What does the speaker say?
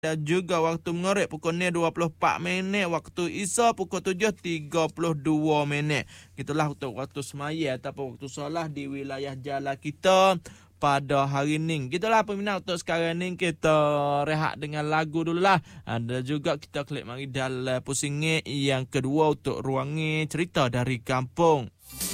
dan juga waktu Maghrib pukul 24 minit, waktu Isya pukul 7.32 minit. Itulah untuk waktu semaya ataupun waktu solat di wilayah jalan kita pada hari ni. Gitulah peminat untuk sekarang ni, kita rehat dengan lagu dululah. Dan juga kita klik mari dalam pusing yang kedua untuk ruangi cerita dari kampung.